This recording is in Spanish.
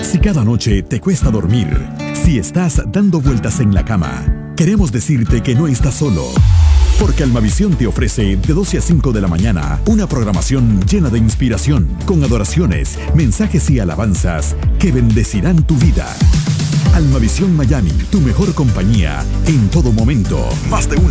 Si cada noche te cuesta dormir, si estás dando vueltas en la cama, queremos decirte que no estás solo. Porque Almavisión te ofrece de 12 a 5 de la mañana una programación llena de inspiración, con adoraciones, mensajes y alabanzas que bendecirán tu vida. Almavisión Miami, tu mejor compañía en todo momento. Más de una